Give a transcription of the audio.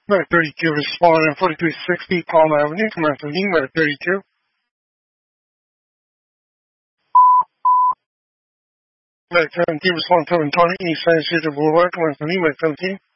Med 32 responding 4360 Palm Avenue, commencing Med 32. Med 17 responding 720 East San Diego Boulevard, commencing Med 17.